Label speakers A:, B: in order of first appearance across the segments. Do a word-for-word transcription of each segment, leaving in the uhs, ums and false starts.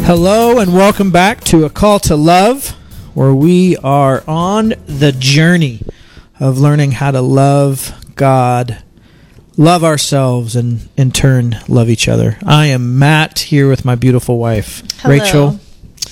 A: Hello and welcome back to A Call to Love, where we are on the journey of learning how to love God, love ourselves, and in turn love each other. I am Matt, here with my beautiful wife,
B: Hello.
A: Rachel.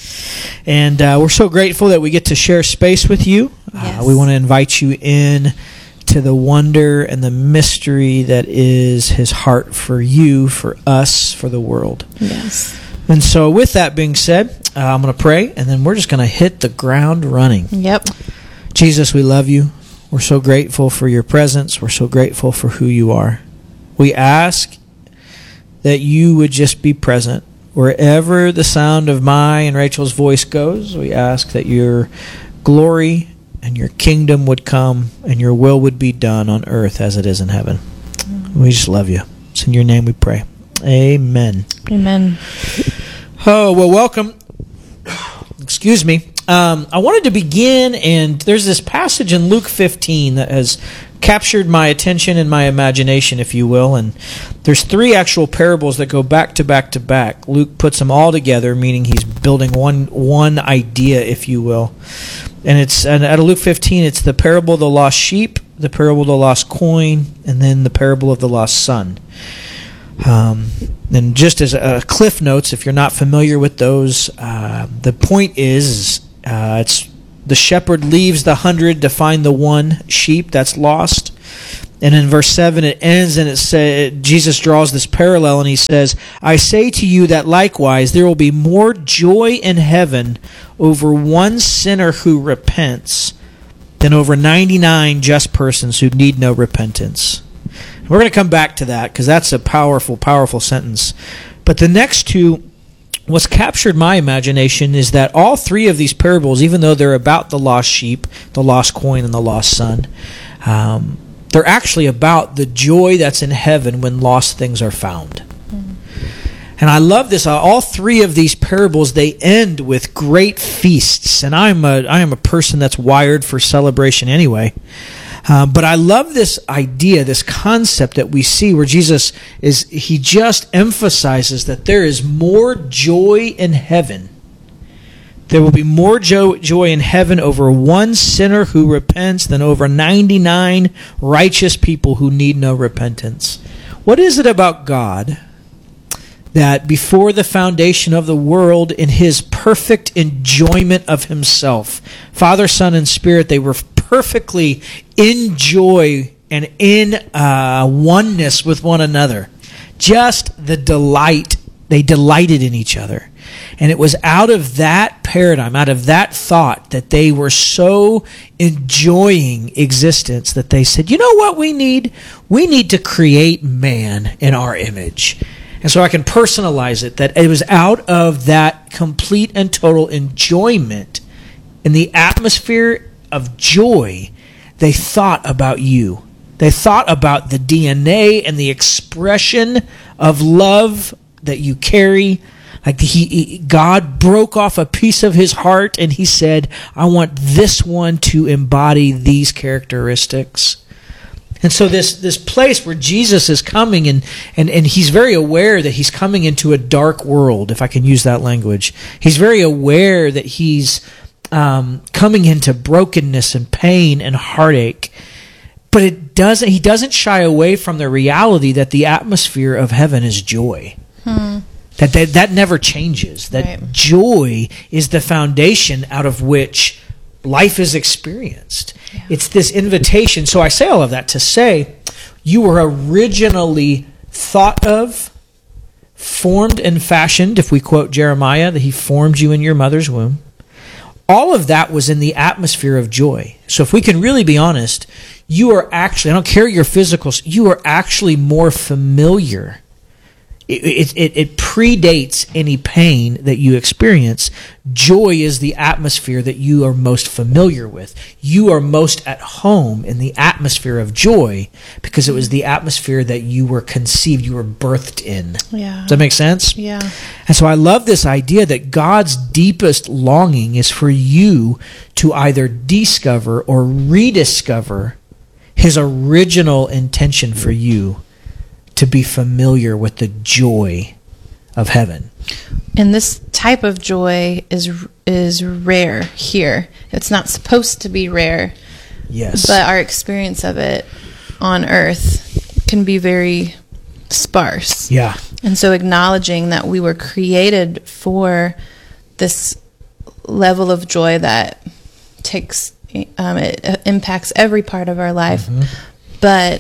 A: And uh, we're so grateful that we get to share space with you.
B: Yes.
A: Uh, we want to invite you in to the wonder and the mystery that is his heart for you, for us, for the world.
B: Yes.
A: And so with that being said, uh, I'm going to pray, and then we're just going to hit the ground running.
B: Yep.
A: Jesus, we love you. We're so grateful for your presence. We're so grateful for who you are. We ask that you would just be present. Wherever the sound of my and Rachel's voice goes, we ask that your glory and your kingdom would come and your will would be done on earth as it is in heaven. Mm-hmm. We just love you. It's in your name we pray. Amen.
B: Amen.
A: Oh, well, welcome. Excuse me. Um, I wanted to begin, and there's this passage in Luke fifteen that has captured my attention and my imagination, if you will. And there's three actual parables that go back to back to back. Luke puts them all together, meaning he's building one one idea, if you will. And it's and out of Luke fifteen, it's the parable of the lost sheep, the parable of the lost coin, and then the parable of the lost son. Um, and just as a cliff notes, if you're not familiar with those, uh, the point is uh, it's the shepherd leaves the hundred to find the one sheep that's lost. And in verse seven, it ends and it says, Jesus draws this parallel and he says, I say to you that likewise there will be more joy in heaven over one sinner who repents than over ninety-nine just persons who need no repentance. We're going to come back to that because that's a powerful, powerful sentence. But the next two, what's captured my imagination is that all three of these parables, even though they're about the lost sheep, the lost coin, and the lost son, um, they're actually about the joy that's in heaven when lost things are found. Mm-hmm. And I love this. Uh, all three of these parables, they end with great feasts. And I'm a, I am a person that's wired for celebration anyway. Uh, but I love this idea, this concept that we see where Jesus is, he just emphasizes that there is more joy in heaven. There will be more jo- joy in heaven over one sinner who repents than over ninety-nine righteous people who need no repentance. What is it about God that before the foundation of the world, in his perfect enjoyment of himself, Father, Son, and Spirit, they were perfectly in joy and in uh, oneness with one another. Just the delight. They delighted in each other. And it was out of that paradigm, out of that thought, that they were so enjoying existence that they said, you know what we need? We need to create man in our image. And so I can personalize it, that it was out of that complete and total enjoyment in the atmosphere of joy, they thought about you. They thought about the D N A and the expression of love that you carry. Like he, he, God broke off a piece of his heart and he said, I want this one to embody these characteristics. And so this, this place where Jesus is coming, and, and, and he's very aware that he's coming into a dark world, if I can use that language. He's very aware that he's Um, coming into brokenness and pain and heartache, but it doesn't. He doesn't shy away from the reality that the atmosphere of heaven is joy. Hmm. That, that that never changes. That right. Joy is the foundation out of which life is experienced. Yeah. It's this invitation. So I say all of that to say, you were originally thought of, formed and fashioned. If we quote Jeremiah, that he formed you in your mother's womb. All of that was in the atmosphere of joy. So if we can really be honest, you are actually, I don't care your physicals, you are actually more familiar. It, it, it predates any pain that you experience. Joy is the atmosphere that you are most familiar with. You are most at home in the atmosphere of joy because it was the atmosphere that you were conceived, you were birthed in.
B: Yeah.
A: Does that make sense?
B: Yeah.
A: And so I love this idea that God's deepest longing is for you to either discover or rediscover his original intention for you to be familiar with the joy of heaven.
B: And this type of joy is is rare here. It's not supposed to be rare.
A: Yes.
B: But our experience of it on earth can be very sparse.
A: Yeah.
B: And so acknowledging that we were created for this level of joy that takes, um, it uh, impacts every part of our life. Mm-hmm. But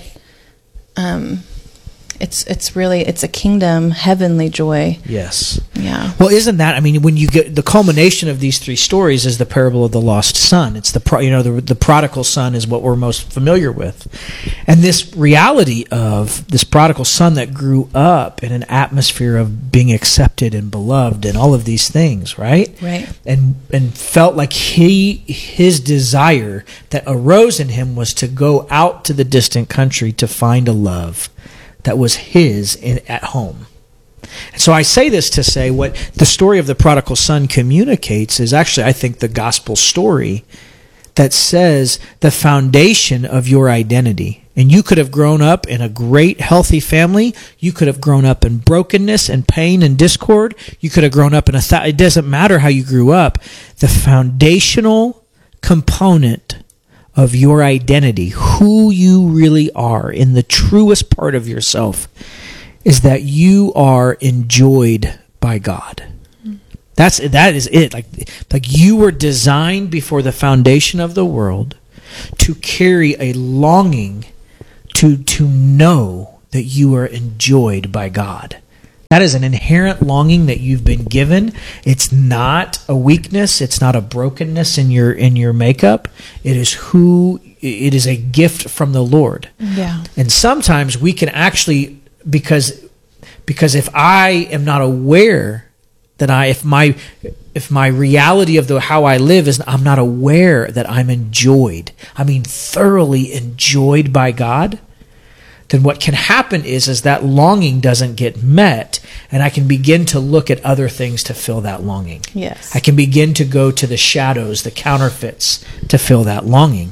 B: um, it's it's really, it's a kingdom, heavenly joy.
A: Yes.
B: Yeah.
A: Well, isn't that, I mean, when you get, the culmination of these three stories is the parable of the lost son. It's the, pro, you know, the, the prodigal son is what we're most familiar with. And this reality of this prodigal son that grew up in an atmosphere of being accepted and beloved and all of these things, right?
B: Right.
A: And, and felt like he, his desire that arose in him was to go out to the distant country to find a love that was his in, at home. And so I say this to say what the story of the prodigal son communicates is actually, I think, the gospel story that says the foundation of your identity. And you could have grown up in a great, healthy family. You could have grown up in brokenness and pain and discord. You could have grown up in a... Th- it doesn't matter how you grew up. The foundational component of your identity, who you really are in the truest part of yourself, is that you are enjoyed by God. That's that is it. Like like you were designed before the foundation of the world to carry a longing to to know that you are enjoyed by God. That is an inherent longing that you've been given. It's not a weakness. It's not a brokenness in your in your makeup. It is who it is a gift from the Lord.
B: Yeah.
A: And sometimes we can actually because because if I am not aware that I if my if my reality of the how I live is I'm not aware that I'm enjoyed. I mean thoroughly enjoyed by God. Then what can happen is, is that longing doesn't get met, and I can begin to look at other things to fill that longing.
B: Yes.
A: I can begin to go to the shadows, the counterfeits, to fill that longing.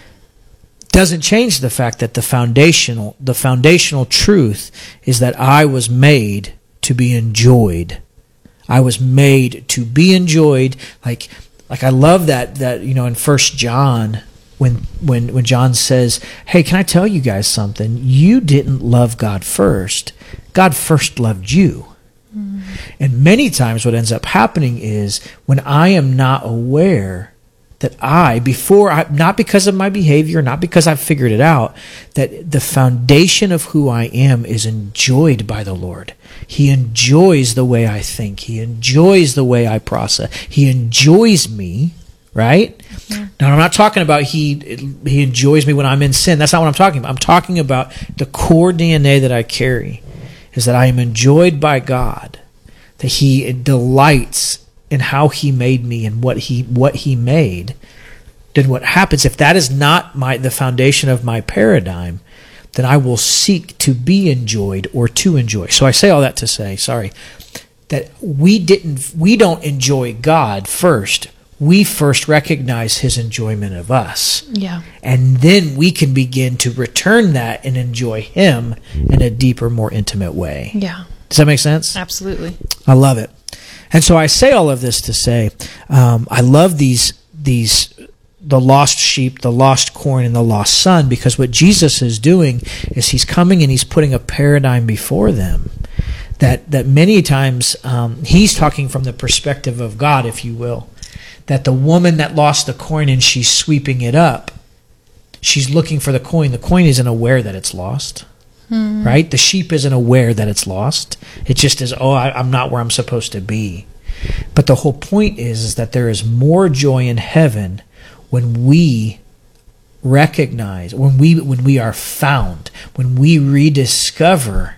A: Doesn't change the fact that the foundational, the foundational truth is that I was made to be enjoyed. I was made to be enjoyed. Like, like I love that, that, you know, in First John, When when when John says, hey, can I tell you guys something? You didn't love God first. God first loved you. Mm. And many times what ends up happening is when I am not aware that I, before I, not because of my behavior, not because I've figured it out, that the foundation of who I am is enjoyed by the Lord. He enjoys the way I think. He enjoys the way I process. He enjoys me. Right? Yeah. Now, I'm not talking about he he enjoys me when I'm in sin. That's not what I'm talking about. I'm talking about the core D N A that I carry is that I am enjoyed by God, that he delights in how he made me and what he what he made. Then what happens, if that is not my the foundation of my paradigm, then I will seek to be enjoyed or to enjoy. So I say all that to say, sorry, that we didn't we don't enjoy God first. We first recognize his enjoyment of us.
B: Yeah.
A: And then we can begin to return that and enjoy him in a deeper, more intimate way.
B: Yeah.
A: Does that make sense?
B: Absolutely.
A: I love it. And so I say all of this to say, um, I love these, these, the lost sheep, the lost corn, and the lost son, because what Jesus is doing is he's coming and he's putting a paradigm before them that, that many times um, he's talking from the perspective of God, if you will. That the woman that lost the coin and she's sweeping it up, she's looking for the coin. The coin isn't aware that it's lost, hmm. right? The sheep isn't aware that it's lost. It just is, oh, I, I'm not where I'm supposed to be. But the whole point is, is that there is more joy in heaven when we recognize, when we when we are found, when we rediscover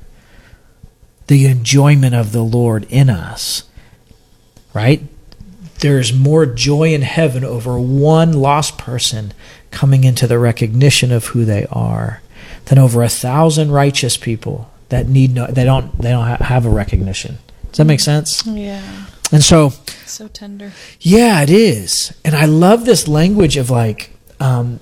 A: the enjoyment of the Lord in us, right? There's more joy in heaven over one lost person coming into the recognition of who they are than over a thousand righteous people that need no, they don't they don't have a recognition. Does that make sense?
B: Yeah.
A: And so,
B: so tender. Yeah,
A: it is. And I love this language of like, um,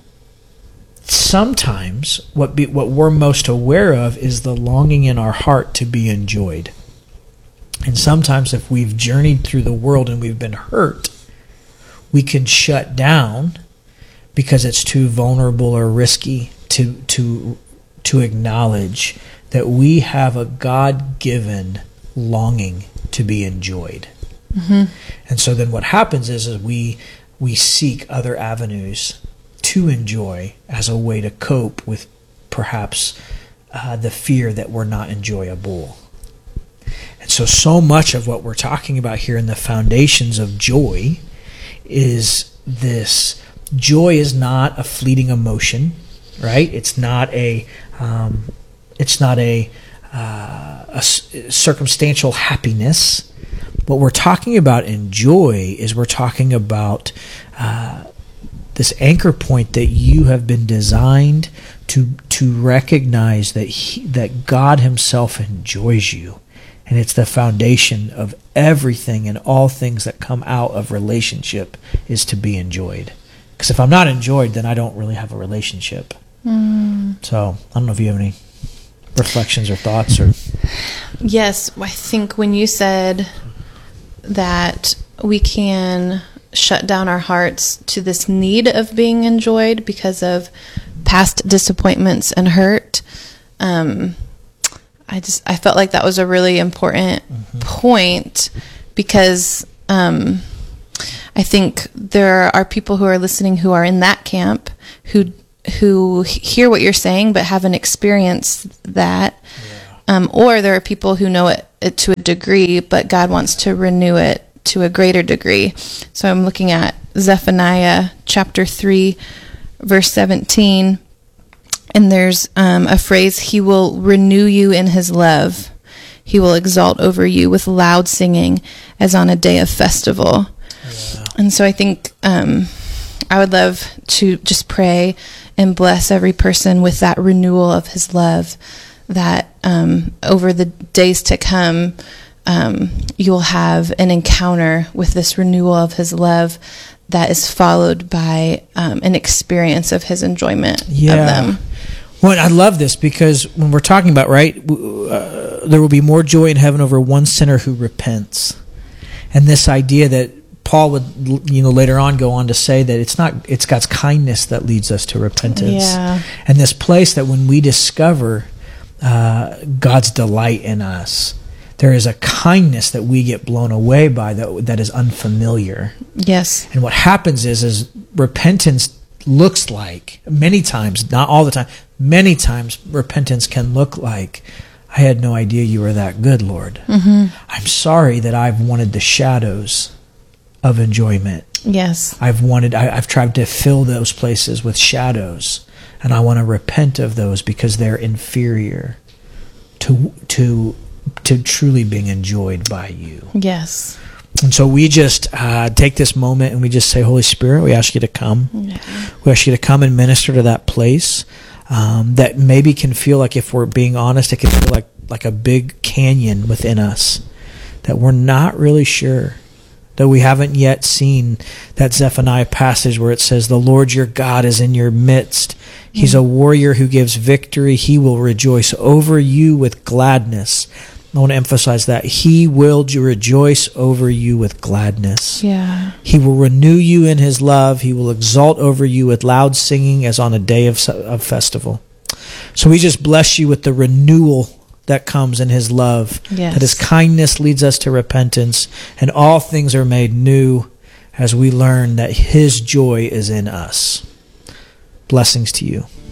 A: sometimes what be, what we're most aware of is the longing in our heart to be enjoyed. And sometimes if we've journeyed through the world and we've been hurt, we can shut down because it's too vulnerable or risky to to to acknowledge that we have a God-given longing to be enjoyed. Mm-hmm. And so then what happens is, is we we seek other avenues to enjoy as a way to cope with perhaps uh, the fear that we're not enjoyable. And so, so much of what we're talking about here in the foundations of joy is this. Joy is not a fleeting emotion, right? It's not a, um, it's not a, uh, a circumstantial happiness. What we're talking about in joy is we're talking about uh, this anchor point that you have been designed to to recognize that he, that God Himself enjoys you. And it's the foundation of everything and all things that come out of relationship is to be enjoyed. Because if I'm not enjoyed, then I don't really have a relationship. Mm. So I don't know if you have any reflections or thoughts. Or
B: Yes, I think when you said that we can shut down our hearts to this need of being enjoyed because of past disappointments and hurt, um, I just I felt like that was a really important mm-hmm. point, because um, I think there are people who are listening who are in that camp who who hear what you're saying but haven't experienced that, yeah. um, or there are people who know it, it to a degree, but God wants to renew it to a greater degree. So I'm looking at Zephaniah chapter three, verse seventeen. And there's um, a phrase, He will renew you in His love. He will exalt over you with loud singing as on a day of festival. Yeah. And so I think um, I would love to just pray and bless every person with that renewal of His love, that um, over the days to come, um, you'll have an encounter with this renewal of His love that is followed by um, an experience of His enjoyment
A: yeah.
B: of them.
A: Well, I love this, because when we're talking about, right, uh, there will be more joy in heaven over one sinner who repents. And this idea that Paul would, you know, later on go on to say that it's not, it's God's kindness that leads us to repentance.
B: Yeah.
A: And this place that when we discover uh, God's delight in us, there is a kindness that we get blown away by that that is unfamiliar.
B: Yes.
A: And what happens is, is repentance looks like, many times, not all the time, many times repentance can look like, I had no idea you were that good, Lord. Mm-hmm. I'm sorry that I've wanted the shadows of enjoyment.
B: Yes.
A: I've wanted, I, I've tried to fill those places with shadows, and I want to repent of those because they're inferior to to to truly being enjoyed by you.
B: Yes.
A: And so we just uh, take this moment and we just say, Holy Spirit, we ask you to come. Yeah. We ask you to come and minister to that place um, that maybe can feel like, if we're being honest, it can feel like, like a big canyon within us that we're not really sure, that we haven't yet seen that Zephaniah passage where it says, the Lord your God is in your midst. He's mm-hmm. a warrior who gives victory. He will rejoice over you with gladness. I want to emphasize that. He will rejoice over you with gladness.
B: Yeah.
A: He will renew you in His love. He will exalt over you with loud singing as on a day of, of festival. So we just bless you with the renewal that comes in His love.
B: Yes.
A: That His kindness leads us to repentance, and all things are made new as we learn that His joy is in us. Blessings to you.